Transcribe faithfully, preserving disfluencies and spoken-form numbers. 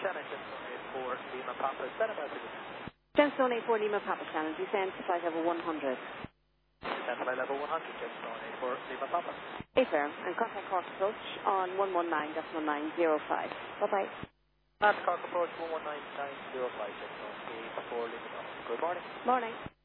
Shannon, Gemstone eight four Lima Papa, stand by for the Gemstone eight four Lima Papa Shannon, descend to flight level one hundred. Descend to flight level one hundred, Gemstone eight four Lima Papa. Affirm, and contact Cork approach on one one nine point nine zero five. Bye-bye. At Cork approach one one nine point nine zero five, Gemstone eight four Lima Papa. Good morning. Morning.